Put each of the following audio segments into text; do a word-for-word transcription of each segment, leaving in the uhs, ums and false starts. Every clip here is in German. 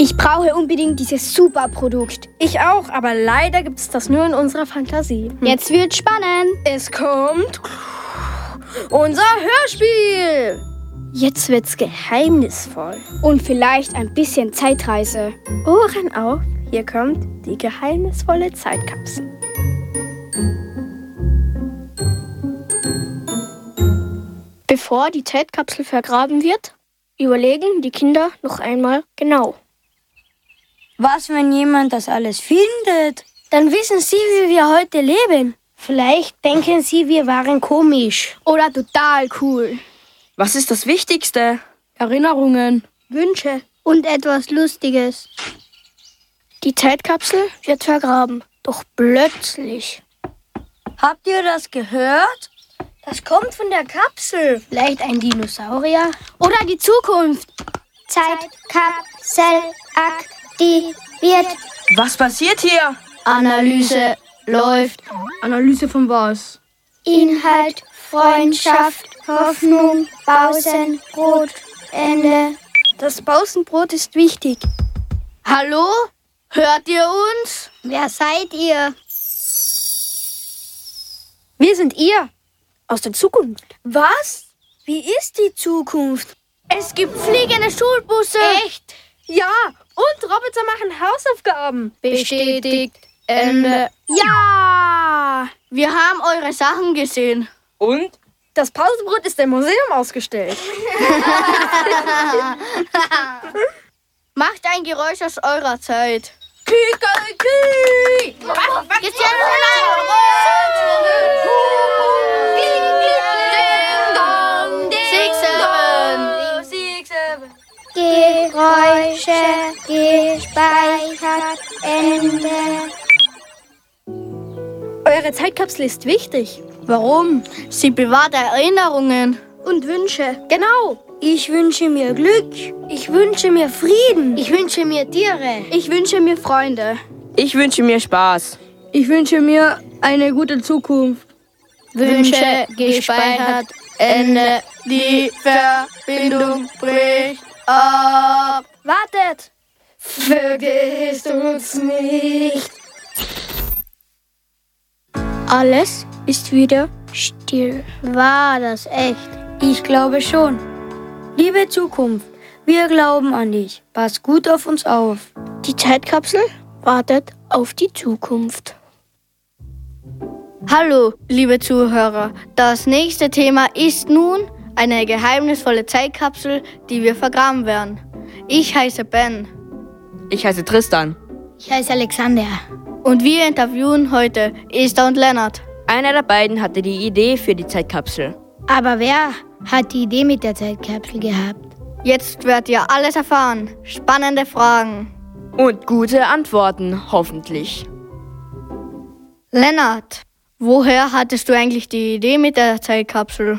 Ich brauche unbedingt dieses Superprodukt. Ich auch, aber leider gibt es das nur in unserer Fantasie. Hm. Jetzt wird's spannend. Es kommt unser Hörspiel. Jetzt wird's geheimnisvoll. Und vielleicht ein bisschen Zeitreise. Ohren auf, hier kommt die geheimnisvolle Zeitkapsel. Bevor die Zeitkapsel vergraben wird, überlegen die Kinder noch einmal genau. Was, wenn jemand das alles findet? Dann wissen sie, wie wir heute leben. Vielleicht denken sie, wir waren komisch. Oder total cool. Was ist das Wichtigste? Erinnerungen, Wünsche und etwas Lustiges. Die Zeitkapsel wird vergraben. Doch plötzlich. Habt ihr das gehört? Das kommt von der Kapsel. Vielleicht ein Dinosaurier? Oder die Zukunft. Zeitkapsel aktiviert. Was passiert hier? Analyse läuft. Analyse von was? Inhalt, Freundschaft, Hoffnung, Pausenbrot, Ende. Das Pausenbrot ist wichtig. Hallo? Hört ihr uns? Wer seid ihr? Wir sind ihr. Aus der Zukunft. Was? Wie ist die Zukunft? Es gibt fliegende Schulbusse. Echt? Ja, und Roboter machen Hausaufgaben. Bestätigt. Ende. Ja! Wir haben eure Sachen gesehen. Und? Das Pausenbrot ist im Museum ausgestellt. Macht ein Geräusch aus eurer Zeit. Kikeriki! Jetzt Geräusche gespeichert. Ende. Eure Zeitkapsel ist wichtig. Warum? Sie bewahrt Erinnerungen. Und Wünsche. Genau. Ich wünsche mir Glück. Ich wünsche mir Frieden. Ich wünsche mir Tiere. Ich wünsche mir Freunde. Ich wünsche mir Spaß. Ich wünsche mir eine gute Zukunft. Wünsche gespeichert. Ende. Die Verbindung bricht ab. Wartet! Vergesst uns nicht. Alles ist wieder still. War das echt? Ich glaube schon. Liebe Zukunft, wir glauben an dich. Pass gut auf uns auf. Die Zeitkapsel wartet auf die Zukunft. Hallo, liebe Zuhörer. Das nächste Thema ist nun eine geheimnisvolle Zeitkapsel, die wir vergraben werden. Ich heiße Ben. Ich heiße Tristan. Ich heiße Alexander. Und wir interviewen heute Esther und Lennart. Einer der beiden hatte die Idee für die Zeitkapsel. Aber wer hat die Idee mit der Zeitkapsel gehabt? Jetzt werdet ihr alles erfahren. Spannende Fragen. Und gute Antworten, hoffentlich. Lennart, woher hattest du eigentlich die Idee mit der Zeitkapsel?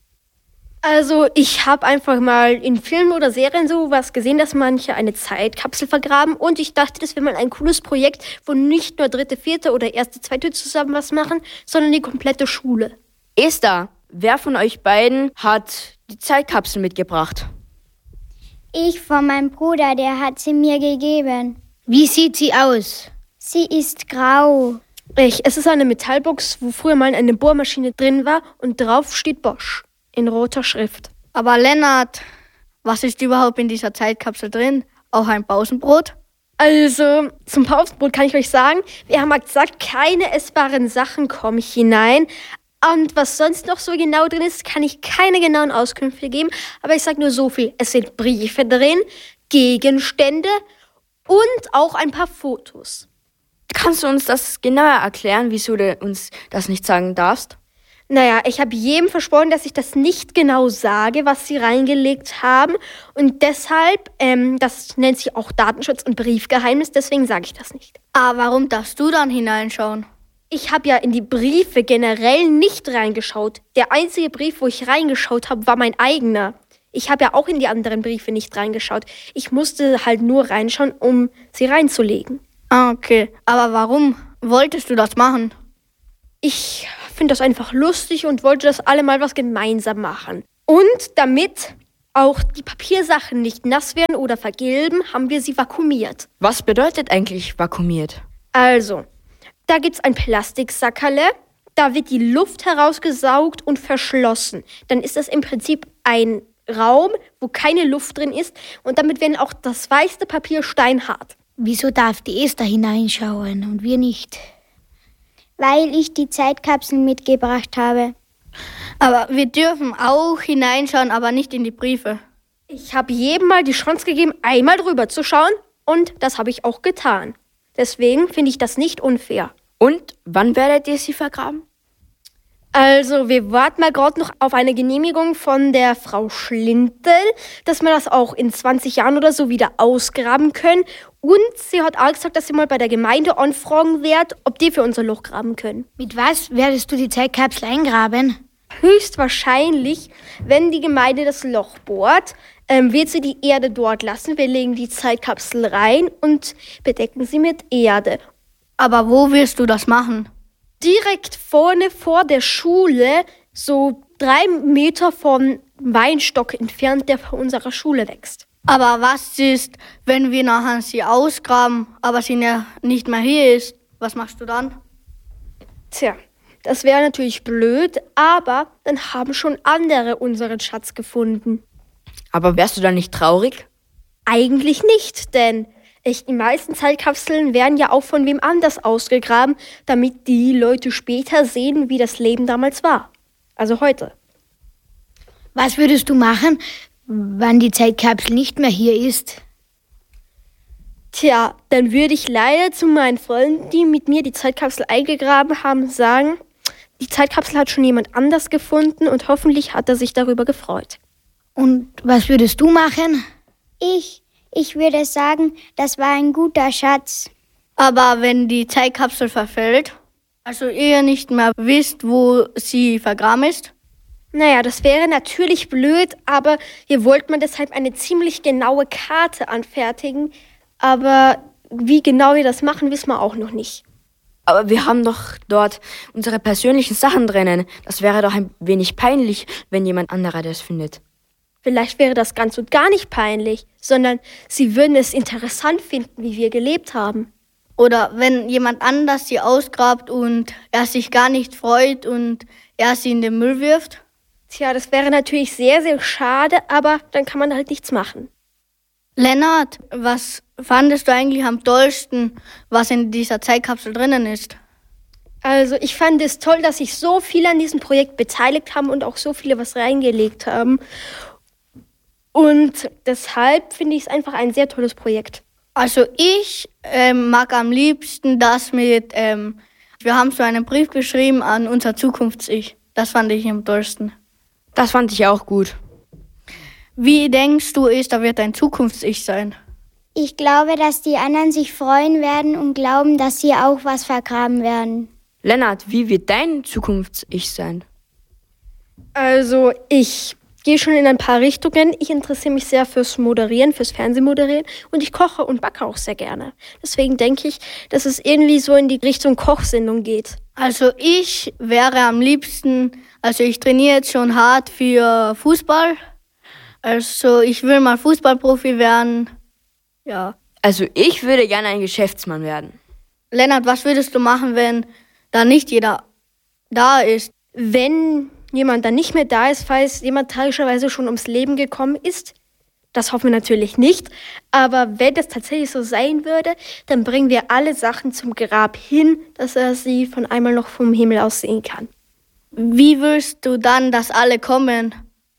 Also ich habe einfach mal in Filmen oder Serien sowas gesehen, dass manche eine Zeitkapsel vergraben. Und ich dachte, das wäre mal ein cooles Projekt, wo nicht nur dritte, vierte oder erste, zweite zusammen was machen, sondern die komplette Schule. Esther, wer von euch beiden hat die Zeitkapsel mitgebracht? Ich von meinem Bruder, der hat sie mir gegeben. Wie sieht sie aus? Sie ist grau. Ich, es ist eine Metallbox, wo früher mal eine Bohrmaschine drin war und drauf steht Bosch in roter Schrift. Aber Lennart, was ist überhaupt in dieser Zeitkapsel drin? Auch ein Pausenbrot? Also, zum Pausenbrot kann ich euch sagen, wir haben gesagt, keine essbaren Sachen kommen hinein. Und was sonst noch so genau drin ist, kann ich keine genauen Auskünfte geben. Aber ich sage nur so viel. Es sind Briefe drin, Gegenstände und auch ein paar Fotos. Kannst du uns das genauer erklären, wieso du uns das nicht sagen darfst? Naja, ich habe jedem versprochen, dass ich das nicht genau sage, was sie reingelegt haben. Und deshalb, ähm, das nennt sich auch Datenschutz und Briefgeheimnis, deswegen sage ich das nicht. Aber warum darfst du dann hineinschauen? Ich habe ja in die Briefe generell nicht reingeschaut. Der einzige Brief, wo ich reingeschaut habe, war mein eigener. Ich habe ja auch in die anderen Briefe nicht reingeschaut. Ich musste halt nur reinschauen, um sie reinzulegen. Ah, okay. Aber warum wolltest du das machen? Ich finde das einfach lustig und wollte, dass alle mal was gemeinsam machen. Und damit auch die Papiersachen nicht nass werden oder vergilben, haben wir sie vakuumiert. Was bedeutet eigentlich vakuumiert? Also, da gibt es ein Plastiksackerle, da wird die Luft herausgesaugt und verschlossen. Dann ist das im Prinzip ein Raum, wo keine Luft drin ist und damit werden auch das weiße Papier steinhart. Wieso darf die Esther hineinschauen und wir nicht? Weil ich die Zeitkapseln mitgebracht habe. Aber wir dürfen auch hineinschauen, aber nicht in die Briefe. Ich habe jedem mal die Chance gegeben, einmal drüber zu schauen und das habe ich auch getan. Deswegen finde ich das nicht unfair. Und wann werdet ihr sie vergraben? Also, wir warten mal gerade noch auf eine Genehmigung von der Frau Schlintel, dass wir das auch in zwanzig Jahren oder so wieder ausgraben können. Und sie hat auch gesagt, dass sie mal bei der Gemeinde anfragen wird, ob die für unser Loch graben können. Mit was werdest du die Zeitkapsel eingraben? Höchstwahrscheinlich, wenn die Gemeinde das Loch bohrt, ähm, wird sie die Erde dort lassen. Wir legen die Zeitkapsel rein und bedecken sie mit Erde. Aber wo wirst du das machen? Direkt vorne vor der Schule, so drei Meter vom Weinstock entfernt, der vor unserer Schule wächst. Aber was ist, wenn wir nachher sie ausgraben, aber sie ja nicht mehr hier ist? Was machst du dann? Tja, das wäre natürlich blöd, aber dann haben schon andere unseren Schatz gefunden. Aber wärst du dann nicht traurig? Eigentlich nicht, denn ich, die meisten Zeitkapseln werden ja auch von wem anders ausgegraben, damit die Leute später sehen, wie das Leben damals war. Also heute. Was würdest du machen, wann die Zeitkapsel nicht mehr hier ist? Tja, dann würde ich leider zu meinen Freunden, die mit mir die Zeitkapsel eingegraben haben, sagen, die Zeitkapsel hat schon jemand anders gefunden und hoffentlich hat er sich darüber gefreut. Und was würdest du machen? Ich, ich würde sagen, das war ein guter Schatz. Aber wenn die Zeitkapsel verfällt, also ihr nicht mehr wisst, wo sie vergraben ist? Naja, das wäre natürlich blöd, aber wir wollten deshalb eine ziemlich genaue Karte anfertigen. Aber wie genau wir das machen, wissen wir auch noch nicht. Aber wir haben doch dort unsere persönlichen Sachen drinnen. Das wäre doch ein wenig peinlich, wenn jemand anderer das findet. Vielleicht wäre das ganz und gar nicht peinlich, sondern sie würden es interessant finden, wie wir gelebt haben. Oder wenn jemand anders sie ausgrabt und er sich gar nicht freut und er sie in den Müll wirft? Tja, das wäre natürlich sehr, sehr schade, aber dann kann man halt nichts machen. Lennart, was fandest du eigentlich am tollsten, was in dieser Zeitkapsel drinnen ist? Also ich fand es toll, dass sich so viele an diesem Projekt beteiligt haben und auch so viele was reingelegt haben. Und deshalb finde ich es einfach ein sehr tolles Projekt. Also ich ähm, mag am liebsten das mit, ähm, wir haben so einen Brief geschrieben an unser Zukunfts-Ich. Das fand ich am tollsten. Das fand ich auch gut. Wie denkst du, Esther wird dein Zukunfts-Ich sein? Ich glaube, dass die anderen sich freuen werden und glauben, dass sie auch was vergraben werden. Lennart, wie wird dein Zukunfts-Ich sein? Also ich gehe schon in ein paar Richtungen. Ich interessiere mich sehr fürs Moderieren, fürs Fernsehmoderieren und ich koche und backe auch sehr gerne. Deswegen denke ich, dass es irgendwie so in die Richtung Kochsendung geht. Also ich wäre am liebsten, also ich trainiere jetzt schon hart für Fußball. Also ich will mal Fußballprofi werden. Ja. Also ich würde gerne ein Geschäftsmann werden. Lennart, was würdest du machen, wenn da nicht jeder da ist? Wenn jemand dann nicht mehr da ist, falls jemand tragischerweise schon ums Leben gekommen ist, das hoffen wir natürlich nicht, aber wenn das tatsächlich so sein würde, dann bringen wir alle Sachen zum Grab hin, dass er sie von einmal noch vom Himmel aus sehen kann. Wie willst du dann, dass alle kommen?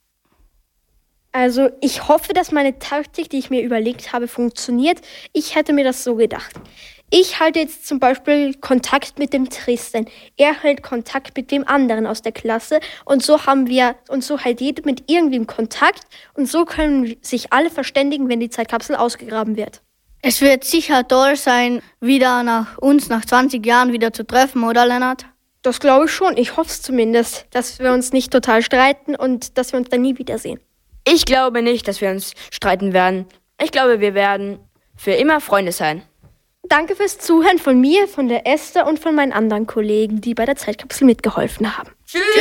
Also ich hoffe, dass meine Taktik, die ich mir überlegt habe, funktioniert. Ich hätte mir das so gedacht. Ich halte jetzt zum Beispiel Kontakt mit dem Tristan. Er hält Kontakt mit dem anderen aus der Klasse. Und so haben wir, und so hält jeder mit irgendwem Kontakt. Und so können sich alle verständigen, wenn die Zeitkapsel ausgegraben wird. Es wird sicher toll sein, wieder nach uns nach zwanzig Jahren wieder zu treffen, oder Lennart? Das glaube ich schon. Ich hoffe es zumindest, dass wir uns nicht total streiten und dass wir uns dann nie wiedersehen. Ich glaube nicht, dass wir uns streiten werden. Ich glaube, wir werden für immer Freunde sein. Danke fürs Zuhören von mir, von der Esther und von meinen anderen Kollegen, die bei der Zeitkapsel mitgeholfen haben. Tschüss!